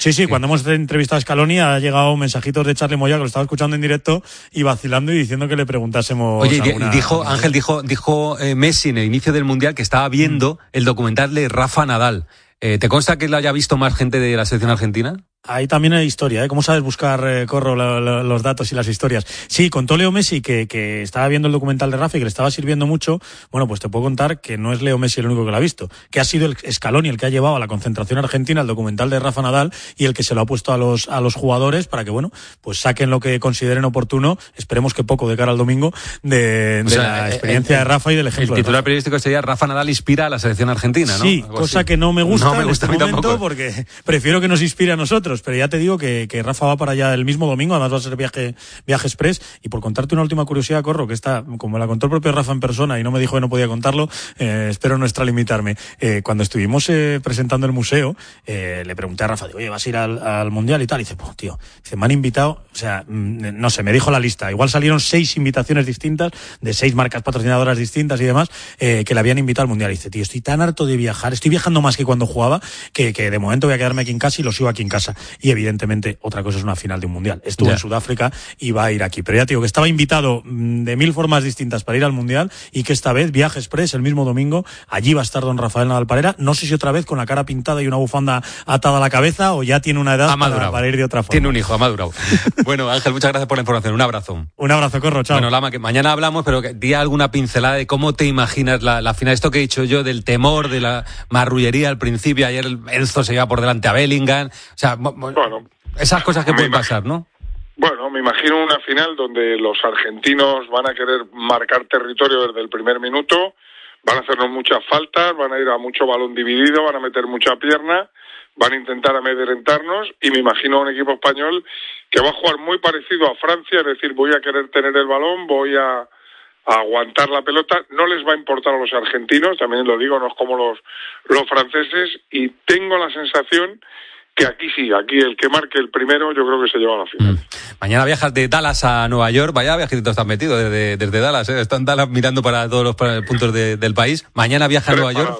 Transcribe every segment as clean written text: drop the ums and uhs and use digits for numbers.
Sí, cuando hemos entrevistado a Scaloni ha llegado mensajitos de Charlie Moya, que lo estaba escuchando en directo y vacilando y diciendo que le preguntásemos. Oye, Ángel dijo Messi en el inicio del Mundial que estaba viendo el documental de Rafa Nadal. ¿Te consta que lo haya visto más gente de la selección argentina? Ahí también hay historia, ¿eh? ¿Cómo sabes buscar, Corro, los datos y las historias? Sí, contó Leo Messi que estaba viendo el documental de Rafa y que le estaba sirviendo mucho. Bueno, pues te puedo contar que no es Leo Messi el único que lo ha visto, que ha sido el Scaloni el que ha llevado a la concentración argentina el documental de Rafa Nadal y el que se lo ha puesto a los jugadores para que, bueno, pues saquen lo que consideren oportuno, esperemos que poco de cara al domingo, de la experiencia de Rafa y del ejemplo. El titular periodístico sería Rafa Nadal inspira a la selección argentina, ¿no? Sí, algo cosa así. Que no me gusta en este momento tampoco. Porque prefiero que nos inspire a nosotros, pero ya te digo que Rafa va para allá el mismo domingo, además va a ser viaje express. Y por contarte una última curiosidad, Corro, que está, como la contó el propio Rafa en persona y no me dijo que no podía contarlo, espero no extralimitarme. Cuando estuvimos presentando el museo, le pregunté a Rafa, digo, oye, ¿vas a ir al Mundial y tal? Y dice, pues tío, me han invitado, o sea, no sé, me dijo la lista, igual salieron 6 invitaciones distintas, de 6 marcas patrocinadoras distintas y demás, que le habían invitado al Mundial. Y dice, tío, estoy tan harto de viajar, estoy viajando más que cuando jugaba, que de momento voy a quedarme aquí en casa y lo sigo aquí en casa. Y evidentemente otra cosa es una final de un Mundial. Estuvo en Sudáfrica y va a ir aquí. Pero ya te digo que estaba invitado de 1000 formas distintas para ir al Mundial y que esta vez viaje express el mismo domingo. Allí va a estar don Rafael Nadal Parera. No sé si otra vez con la cara pintada y una bufanda atada a la cabeza o ya tiene una edad para ir de otra forma. Tiene un hijo, ha madurado. Bueno, Ángel, muchas gracias por la información. Un abrazo. Un abrazo, Corro. Chao. Bueno, Lama, que mañana hablamos, pero di alguna pincelada de cómo te imaginas la final. Esto que he dicho yo del temor, de la marrullería al principio. Ayer el Enzo se lleva por delante a Bellingham. O sea, bueno, esas cosas que pueden pasar, ¿no? Bueno, me imagino una final donde los argentinos van a querer marcar territorio desde el primer minuto, van a hacernos muchas faltas, van a ir a mucho balón dividido, van a meter mucha pierna, van a intentar amedrentarnos y me imagino un equipo español que va a jugar muy parecido a Francia, es decir, voy a querer tener el balón, voy a aguantar la pelota, no les va a importar a los argentinos, también lo digo, no es como los franceses, y tengo la sensación que aquí sí, aquí el que marque el primero yo creo que se lleva a la final. Mañana viajas de Dallas a Nueva York, vaya viajecitos están metidos desde Dallas, están Dallas mirando para todos los puntos del país. Mañana viaja a Nueva York.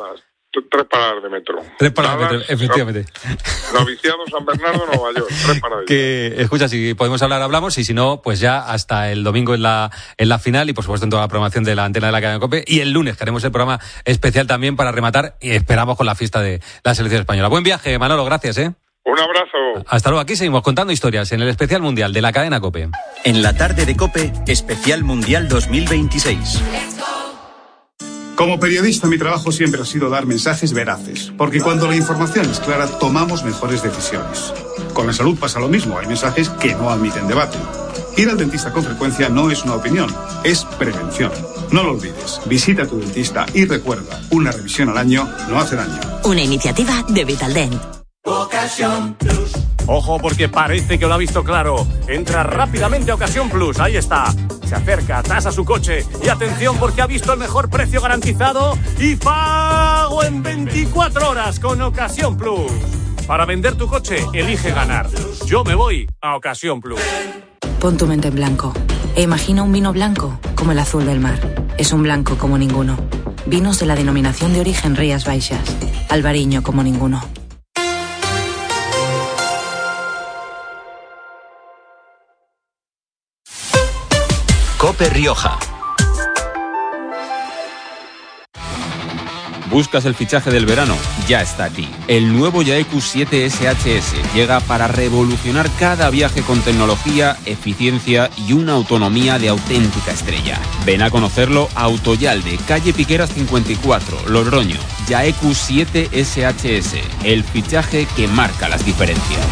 3 paradas de metro. 3 paradas de metro, efectivamente. Noviciado, San Bernardo, Nueva York, 3 paradas. Que, escucha, si podemos hablar, hablamos, y si no, pues ya hasta el domingo en la final y por supuesto en toda la programación de la antena de la cadena COPE, y el lunes que haremos el programa especial también para rematar y esperamos con la fiesta de la selección española. Buen viaje, Manolo, gracias, Un abrazo. Hasta luego, aquí seguimos contando historias en el especial mundial de la cadena COPE. En la tarde de COPE, especial mundial 2026. Como periodista, mi trabajo siempre ha sido dar mensajes veraces, porque cuando la información es clara, tomamos mejores decisiones. Con la salud pasa lo mismo, hay mensajes que no admiten debate. Ir al dentista con frecuencia no es una opinión, es prevención. No lo olvides, visita a tu dentista y recuerda, una revisión al año no hace daño. Una iniciativa de Vitaldent. Ocasión Plus. Ojo, porque parece que lo ha visto claro. Entra rápidamente a Ocasión Plus, ahí está. Se acerca, tasa su coche y atención porque ha visto el mejor precio garantizado y pago en 24 horas con Ocasión Plus. Para vender tu coche, elige ganar. Yo me voy a Ocasión Plus. Pon tu mente en blanco e imagina un vino blanco como el azul del mar. Es un blanco como ninguno. Vinos de la denominación de origen Rías Baixas. Albariño como ninguno. COPE Rioja. ¿Buscas el fichaje del verano? Ya está aquí. El nuevo Yaeku 7 SHS llega para revolucionar cada viaje con tecnología, eficiencia y una autonomía de auténtica estrella. Ven a conocerlo a Autoyalde, calle Piqueras 54, Logroño. Yaeku 7 SHS, el fichaje que marca las diferencias.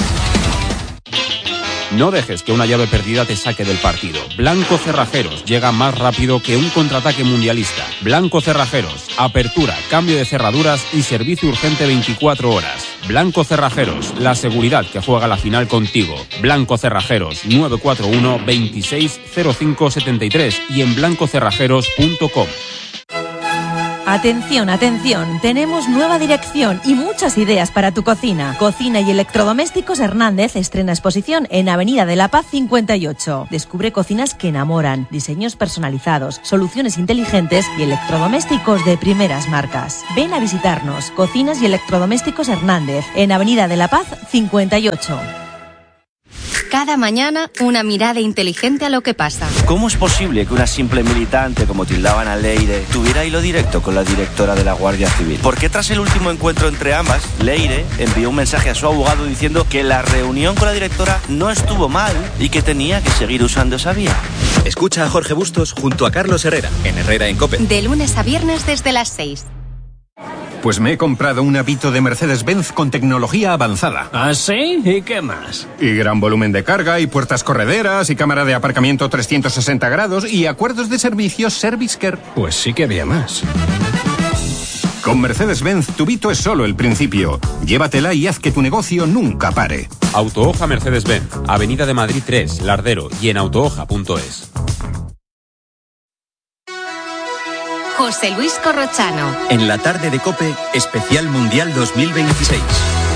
No dejes que una llave perdida te saque del partido. Blanco Cerrajeros llega más rápido que un contraataque mundialista. Blanco Cerrajeros, apertura, cambio de cerraduras y servicio urgente 24 horas. Blanco Cerrajeros, la seguridad que juega la final contigo. Blanco Cerrajeros, 941 26 05 73 y en blancocerrajeros.com. Atención, atención, tenemos nueva dirección y muchas ideas para tu cocina. Cocina y Electrodomésticos Hernández estrena exposición en Avenida de la Paz 58. Descubre cocinas que enamoran, diseños personalizados, soluciones inteligentes y electrodomésticos de primeras marcas. Ven a visitarnos, Cocinas y Electrodomésticos Hernández, en Avenida de la Paz 58. Cada mañana, una mirada inteligente a lo que pasa. ¿Cómo es posible que una simple militante, como tildaban a Leire, tuviera hilo directo con la directora de la Guardia Civil? ¿Por qué tras el último encuentro entre ambas, Leire envió un mensaje a su abogado diciendo que la reunión con la directora no estuvo mal y que tenía que seguir usando esa vía? Escucha a Jorge Bustos junto a Carlos Herrera, en Herrera en COPE. De lunes a viernes desde las 6. Pues me he comprado un Avito de Mercedes-Benz con tecnología avanzada. ¿Ah, sí? ¿Y qué más? Y gran volumen de carga, y puertas correderas, y cámara de aparcamiento 360 grados, y acuerdos de servicios Service Care. Pues sí que había más. Con Mercedes-Benz, tu Vito es solo el principio. Llévatela y haz que tu negocio nunca pare. Autohoja Mercedes-Benz, Avenida de Madrid 3, Lardero, y en autohoja.es. José Luis Corrochano. En la tarde de COPE, especial Mundial 2026.